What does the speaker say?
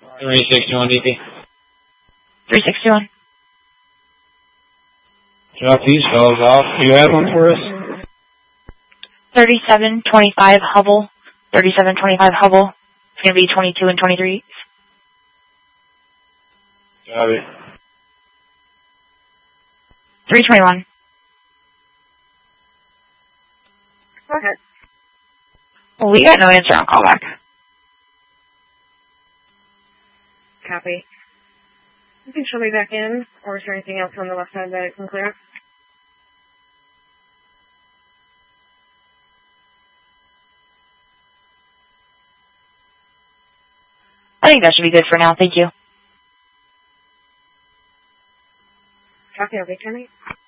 361 DP. 361. Drop these fellas off. Do you have one for us? 3725 Hubble. 3725 Hubble. It's going to be 22 and 23. Copy. 321. Go ahead. Well, we got no answer on callback. Copy. You can show me back in, or is there anything else on the left side that I can clear? I think that should be good for now. Thank you. Copy, okay, Kenny?